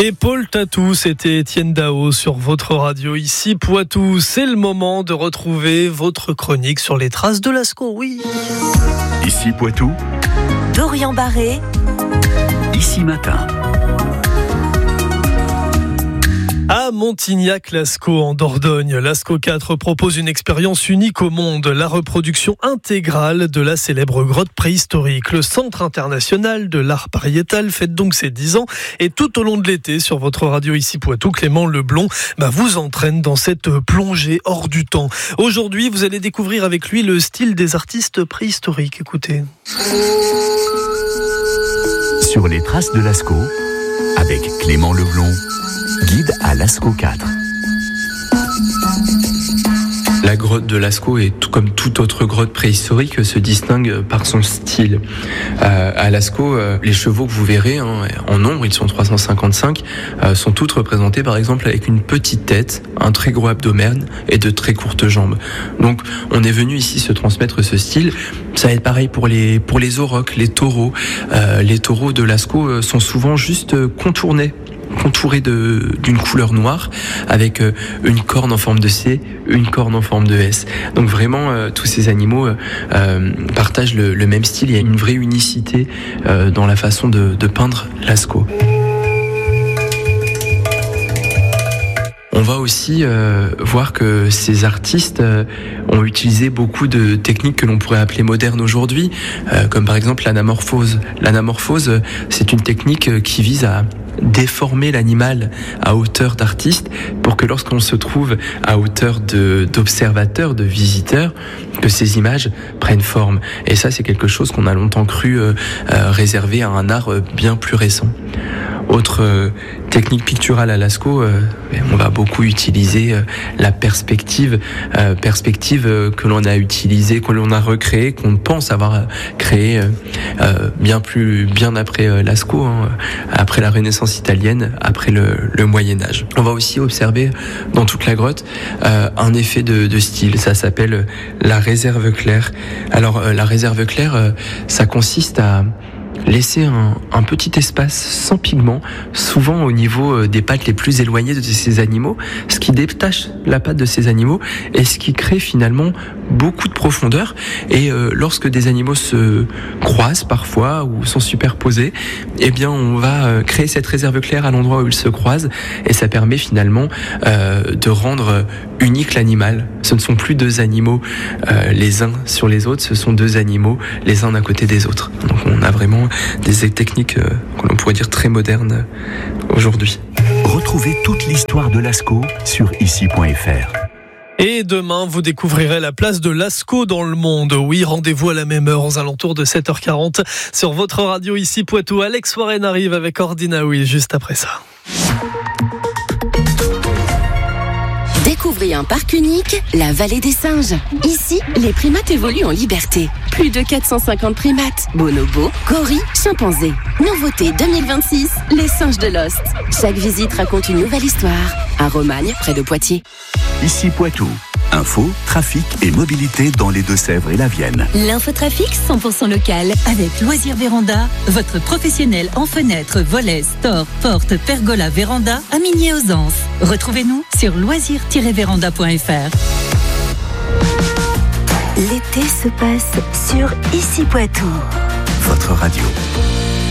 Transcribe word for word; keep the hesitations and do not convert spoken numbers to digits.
Et Paul Tatou, c'était Étienne Dao sur votre radio ici Poitou. C'est le moment de retrouver votre chronique sur les traces de Lascaux, oui. Ici Poitou, Dorian Barré, ici Matin. À Montignac-Lascaux en Dordogne, Lascaux quatre propose une expérience unique au monde, la reproduction intégrale de la célèbre grotte préhistorique. Le Centre international de l'art pariétal fête donc ses dix ans et tout au long de l'été sur votre radio ici Poitou, Clément Leblond bah, vous entraîne dans cette plongée hors du temps. Aujourd'hui, vous allez découvrir avec lui le style des artistes préhistoriques. Écoutez. Sur les traces de Lascaux, avec Clément Leblond. Guide à Lascaux quatre. La grotte de Lascaux, est tout comme toute autre grotte préhistorique, se distingue par son style. Euh, à Lascaux, euh, les chevaux que vous verrez, hein, en nombre, ils sont trois cent cinquante-cinq, euh, sont toutes représentées par exemple avec une petite tête, un très gros abdomen et de très courtes jambes. Donc on est venu ici se transmettre ce style. Ça va être pareil pour les, pour les aurochs, les taureaux. Euh, les taureaux de Lascaux euh, sont souvent juste contournés. Contouré de, d'une couleur noire avec euh, une corne en forme de C, une corne en forme de S. Donc vraiment, euh, tous ces animaux euh, partagent le, le même style. Il y a une vraie unicité euh, dans la façon de, de peindre Lascaux. On va aussi euh, voir que ces artistes euh, ont utilisé beaucoup de techniques que l'on pourrait appeler modernes aujourd'hui, euh, comme par exemple l'anamorphose. L'anamorphose, euh, c'est une technique euh, qui vise à déformer l'animal à hauteur d'artiste pour que lorsqu'on se trouve à hauteur de, d'observateurs, de visiteurs, que ces images prennent forme. Et ça, c'est quelque chose qu'on a longtemps cru euh, euh, réservé à un art euh, bien plus récent. Autre euh, technique picturale à Lascaux, euh, on va beaucoup utiliser euh, la perspective, euh, perspective euh, que l'on a utilisée, que l'on a recréée, qu'on pense avoir créée euh, euh, bien plus, bien après euh, Lascaux, hein, après la Renaissance italienne, après le, le Moyen Âge. On va aussi observer dans toute la grotte euh, un effet de, de style. Ça s'appelle la réserve claire. Alors euh, la réserve claire, euh, ça consiste à laisser un, un petit espace sans pigment, souvent au niveau des pattes les plus éloignées de ces animaux, ce qui détache la patte de ces animaux et ce qui crée finalement beaucoup de profondeur. Et euh, lorsque des animaux se croisent parfois ou sont superposés, eh bien on va euh, créer cette réserve claire à l'endroit où ils se croisent et ça permet finalement euh, de rendre unique l'animal. Ce ne sont plus deux animaux euh, les uns sur les autres, ce sont deux animaux les uns à côté des autres. Donc on a vraiment des techniques euh, que l'on pourrait dire très modernes euh, aujourd'hui. Retrouvez toute l'histoire de Lascaux sur ici point f r. Et demain, vous découvrirez la place de Lascaux dans le monde. Oui, rendez-vous à la même heure, aux alentours de sept heures quarante, sur votre radio ici Poitou. Alex Warren arrive avec Ordinawi juste après ça. découvrez un parc unique, la Vallée des Singes. Ici, les primates évoluent en liberté. Plus de quatre cent cinquante primates, bonobos, gorilles, chimpanzés. Nouveauté deux mille vingt-six, les singes de Lost. Chaque visite raconte une nouvelle histoire. À Romagne, près de Poitiers. Ici Poitou. Info, trafic et mobilité dans les Deux-Sèvres et la Vienne. L'infotrafic cent pour cent local avec Loisirs Véranda, votre professionnel en fenêtres, volets, stores, portes, pergola, véranda à Migné-aux-Anses. Retrouvez-nous sur loisirs tiret véranda point f r. L'été se passe sur Ici Poitou. Votre radio.